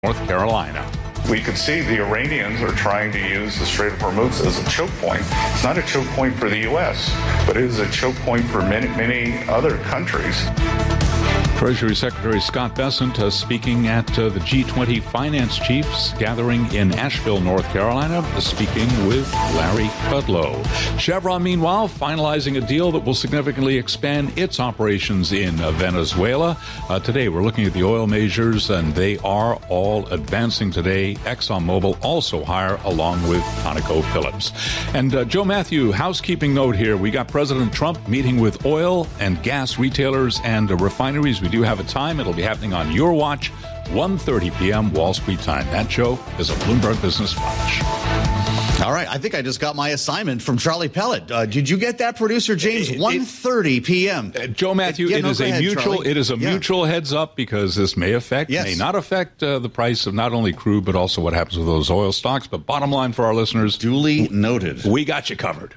North Carolina. We can see the Iranians are trying to use the Strait of Hormuz as a choke point. It's not a choke point for the U.S., but it is a choke point for many other countries. Treasury Secretary Scott Bessent speaking at the G20 finance chiefs gathering in Asheville, North Carolina, speaking with Larry Kudlow. Chevron, meanwhile, finalizing a deal that will significantly expand its operations in Venezuela. Today, we're looking at the oil majors, and they are all advancing today. ExxonMobil also higher, along with ConocoPhillips. And Joe Matthew, housekeeping note here. We got President Trump meeting with oil and gas retailers and refineries. We do have a time. It'll be happening on your watch, 1:30 p.m. Wall Street time. That show is a Bloomberg Business Watch. All right. I think I just got my assignment from Charlie Pellet. Did you get that, producer James? 1:30 p.m. Joe Matthew, it is a mutual heads up, because this may not affect the price of not only crude, but also what happens with those oil stocks. But bottom line for our listeners, duly noted. We got you covered.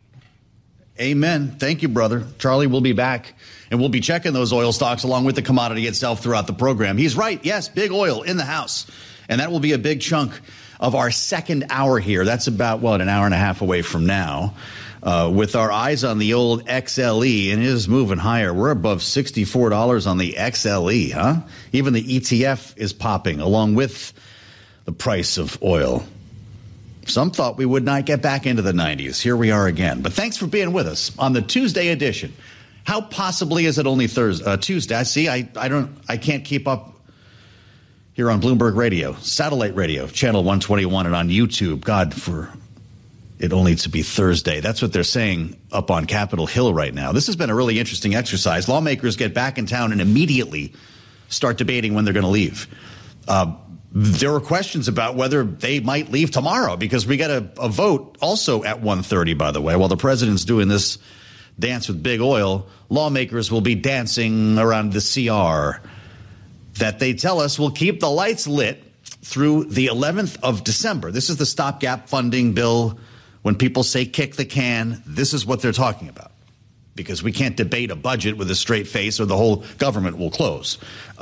Amen. Thank you, brother. Charlie will be back, and we'll be checking those oil stocks along with the commodity itself throughout the program. He's right. Yes, big oil in the house. And that will be a big chunk of our second hour here. That's about, an hour and a half away from now. With our eyes on the old XLE, and it is moving higher. We're above $64 on the XLE, huh? Even the ETF is popping along with the price of oil. Some thought we would not get back into the 90s. Here we are again. But thanks for being with us on the Tuesday edition. How possibly is it only Tuesday? I see. I can't keep up here on Bloomberg Radio, satellite radio, channel 121, and on YouTube. God, for it only to be Thursday. That's what they're saying up on Capitol Hill right now. This has been a really interesting exercise. Lawmakers get back in town and immediately start debating when they're going to leave. There were questions about whether they might leave tomorrow, because we got a vote also at 1:30, by the way. While the president's doing this dance with big oil, lawmakers will be dancing around the CR that they tell us will keep the lights lit through the 11th of December. This is the stopgap funding bill. When people say kick the can, this is what they're talking about, because we can't debate a budget with a straight face or the whole government will close.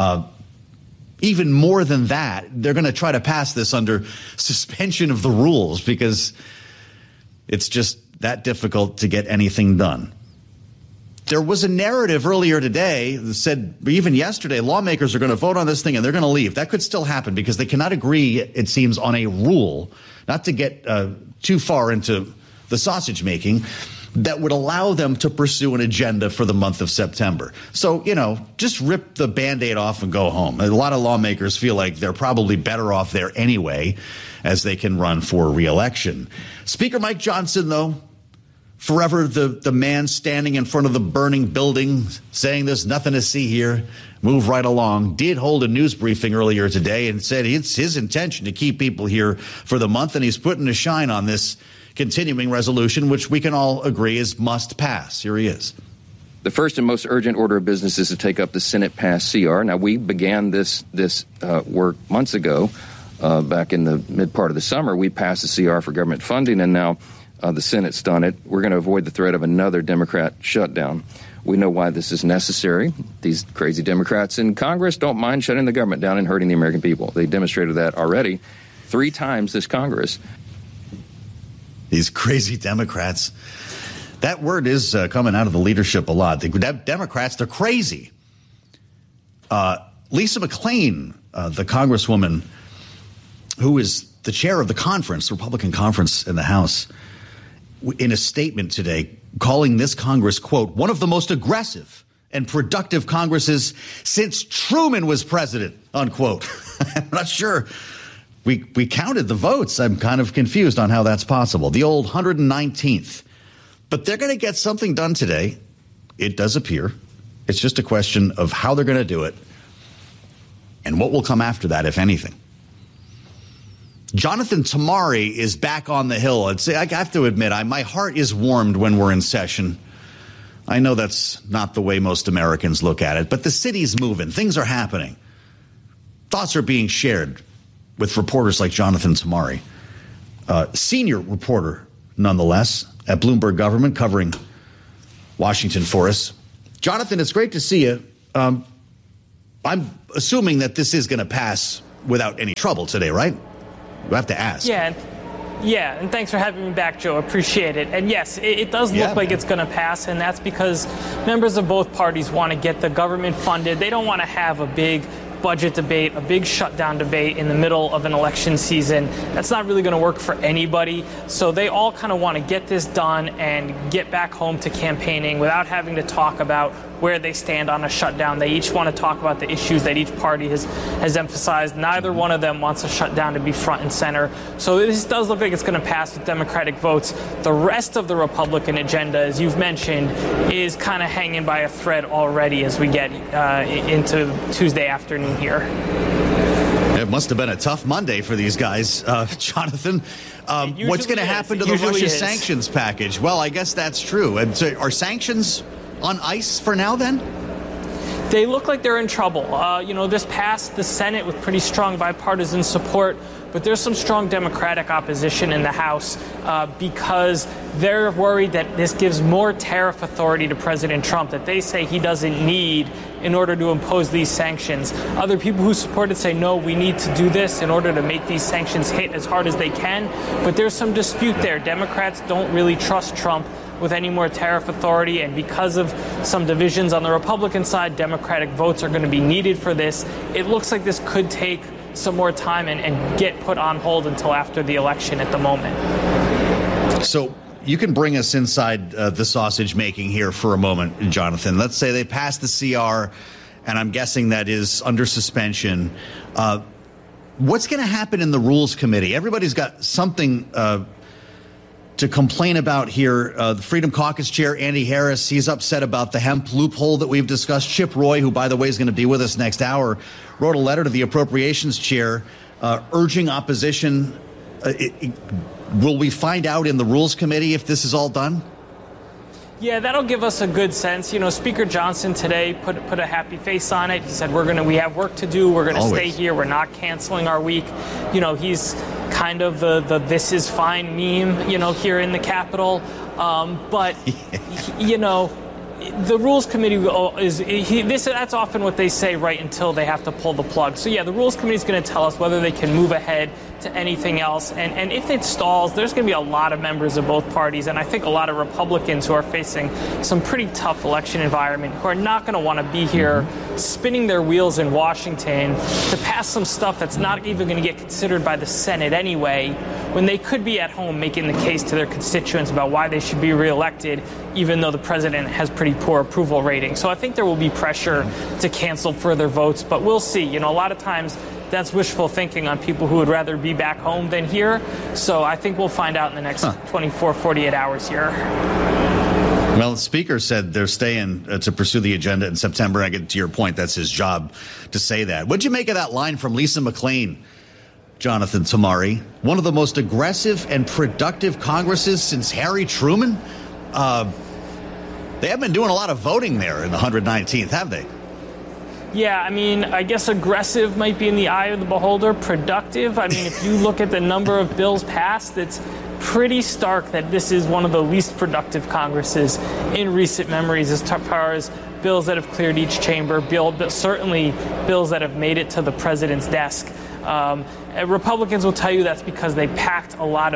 Even more than that, they're going to try to pass this under suspension of the rules, because it's just that difficult to get anything done. There was a narrative earlier today that said, even yesterday, lawmakers are going to vote on this thing and they're going to leave. That could still happen, because they cannot agree, it seems, on a rule, not to get too far into the sausage making, that would allow them to pursue an agenda for the month of September. So, just rip the Band-Aid off and go home. A lot of lawmakers feel like they're probably better off there anyway, as they can run for re-election. Speaker Mike Johnson, though, forever the man standing in front of the burning building saying there's nothing to see here, move right along, did hold a news briefing earlier today and said it's his intention to keep people here for the month, and he's putting a shine on this continuing resolution, which we can all agree is must pass. Here he is. The first and most urgent order of business is to take up the Senate passed CR. Now, we began this work months ago, back in the mid part of the summer. We passed the CR for government funding, and now the Senate's done it. We're going to avoid the threat of another Democrat shutdown. We know why this is necessary. These crazy Democrats in Congress don't mind shutting the government down and hurting the American people. They demonstrated that already 3 times this Congress. These crazy Democrats. That word is coming out of the leadership a lot. The Democrats, they're crazy. Lisa McClain, the congresswoman who is the chair of the conference, the Republican conference in the House, in a statement today, calling this Congress, quote, one of the most aggressive and productive Congresses since Truman was president, unquote. I'm not sure. We counted the votes. I'm kind of confused on how that's possible. The old 119th. But they're going to get something done today. It does appear. It's just a question of how they're going to do it and what will come after that, if anything. Jonathan Tamari is back on the Hill. I have to admit, my heart is warmed when we're in session. I know that's not the way most Americans look at it, but the city's moving. Things are happening. Thoughts are being shared with reporters like Jonathan Tamari, senior reporter, nonetheless, at Bloomberg Government, covering Washington for us. Jonathan, it's great to see you. I'm assuming that this is going to pass without any trouble today, right? You have to ask. Yeah, and thanks for having me back, Joe. Appreciate it. And yes, it does look like it's going to pass, and that's because members of both parties want to get the government funded. They don't want to have a big budget debate, a big shutdown debate in the middle of an election season. That's not really going to work for anybody. So they all kind of want to get this done and get back home to campaigning without having to talk about where they stand on a shutdown. They each want to talk about the issues that each party has emphasized. Neither one of them wants a shutdown to be front and center. So this does look like it's going to pass with Democratic votes. The rest of the Republican agenda, as you've mentioned, is kind of hanging by a thread already as we get into Tuesday afternoon here. It must have been a tough Monday for these guys, Jonathan. What's going to happen to the Russia sanctions package? Well, I guess that's true. And so are sanctions on ice for now, then? They look like they're in trouble. This passed the Senate with pretty strong bipartisan support, but there's some strong Democratic opposition in the House because they're worried that this gives more tariff authority to President Trump that they say he doesn't need in order to impose these sanctions. Other people who support it say, no, we need to do this in order to make these sanctions hit as hard as they can. But there's some dispute there. Democrats don't really trust Trump with any more tariff authority, and because of some divisions on the Republican side, Democratic votes are going to be needed for this. It looks like this could take some more time and get put on hold until after the election at the moment. So you can bring us inside the sausage making here for a moment, Jonathan. Let's say they pass the CR, and I'm guessing that is under suspension. What's going to happen in the Rules Committee? Everybody's got something to complain about here. The Freedom Caucus chair, Andy Harris, he's upset about the hemp loophole that we've discussed. Chip Roy, who, by the way, is going to be with us next hour, wrote a letter to the appropriations chair urging opposition. Will we find out in the Rules Committee if this is all done? Yeah, that'll give us a good sense. Speaker Johnson today put a happy face on it. He said, we have work to do. We're going to stay here. We're not canceling our week. He's kind of the this is fine meme, here in the Capitol. But, the Rules Committee that's often what they say right until they have to pull the plug. So, yeah, the Rules Committee is going to tell us whether they can move ahead to anything else. And if it stalls, there's going to be a lot of members of both parties, and I think a lot of Republicans who are facing some pretty tough election environment who are not going to want to be here spinning their wheels in Washington to pass some stuff that's not even going to get considered by the Senate anyway, when they could be at home making the case to their constituents about why they should be reelected, even though the president has pretty poor approval rating. So I think there will be pressure to cancel further votes, but we'll see. A lot of times that's wishful thinking on people who would rather be back home than here. So I think we'll find out in the next 24, 48 hours here. Well, the Speaker said they're staying to pursue the agenda in September. I get to your point. That's his job to say that. What'd you make of that line from Lisa McClain, Jonathan Tamari? One of the most aggressive and productive Congresses since Harry Truman? They haven't been doing a lot of voting there in the 119th, have they? Yeah, I guess aggressive might be in the eye of the beholder. Productive, if you look at the number of bills passed, it's pretty stark that this is one of the least productive Congresses in recent memories as far as bills that have cleared each chamber, certainly bills that have made it to the president's desk. Republicans will tell you that's because they packed a lot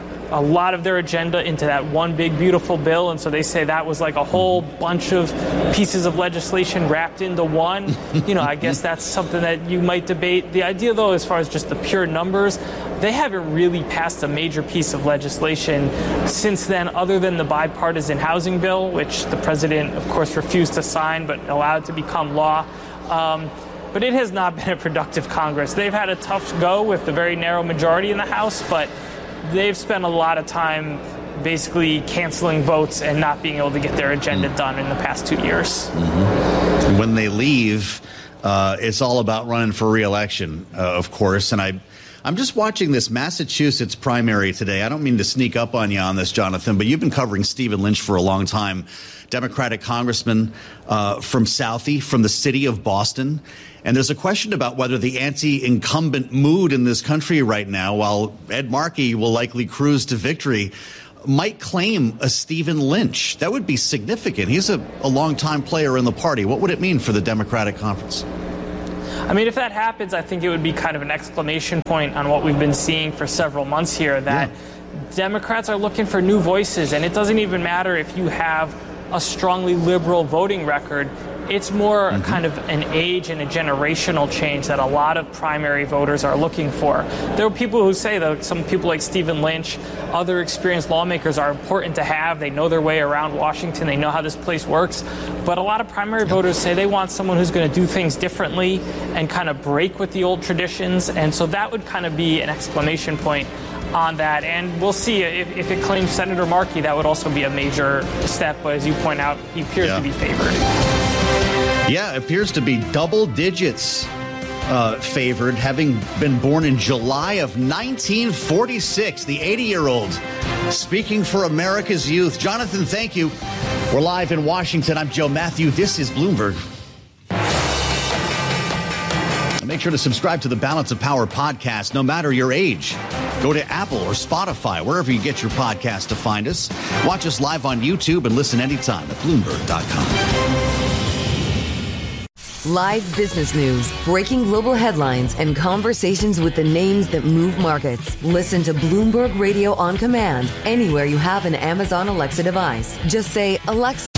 of their agenda into that one big, beautiful bill. And so they say that was like a whole bunch of pieces of legislation wrapped into one. I guess that's something that you might debate. The idea, though, as far as just the pure numbers, they haven't really passed a major piece of legislation since then, other than the bipartisan housing bill, which the president, of course, refused to sign but allowed to become law. But it has not been a productive Congress. They've had a tough go with the very narrow majority in the House, but they've spent a lot of time basically canceling votes and not being able to get their agenda done in the past 2 years. When they leave, it's all about running for re-election, of course. And I'm just watching this Massachusetts primary today. I don't mean to sneak up on you on this, Jonathan, but you've been covering Stephen Lynch for a long time, Democratic congressman from Southie, from the city of Boston. And there's a question about whether the anti-incumbent mood in this country right now, while Ed Markey will likely cruise to victory, might claim a Stephen Lynch. That would be significant. He's a longtime player in the party. What would it mean for the Democratic conference? I mean, if that happens, I think it would be kind of an exclamation point on what we've been seeing for several months here, that Democrats are looking for new voices, and it doesn't even matter if you have a strongly liberal voting record. It's more kind of an age and a generational change that a lot of primary voters are looking for. There are people who say that some people like Stephen Lynch, other experienced lawmakers are important to have. They know their way around Washington. They know how this place works. But a lot of primary voters say they want someone who's going to do things differently and kind of break with the old traditions. And so that would kind of be an exclamation point on that. And we'll see if it claims Senator Markey, that would also be a major step. But as you point out, he appears to be favored. Yeah, it appears to be double digits favored, having been born in July of 1946, the 80-year-old speaking for America's youth. Jonathan, thank you. We're live in Washington. I'm Joe Matthew. This is Bloomberg. Make sure to subscribe to the Balance of Power podcast, no matter your age. Go to Apple or Spotify, wherever you get your podcast, to find us. Watch us live on YouTube and listen anytime at Bloomberg.com. Live business news, breaking global headlines, and conversations with the names that move markets. Listen to Bloomberg Radio on command anywhere you have an Amazon Alexa device. Just say, Alexa,